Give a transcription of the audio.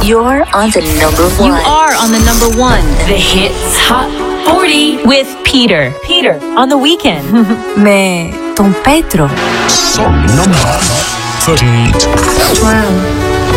You're on the number one. You are on the number one. The Hits Hot 40 with Peter. Peter on the weekend. Με τον Πέτρο. Song number 38. Wow.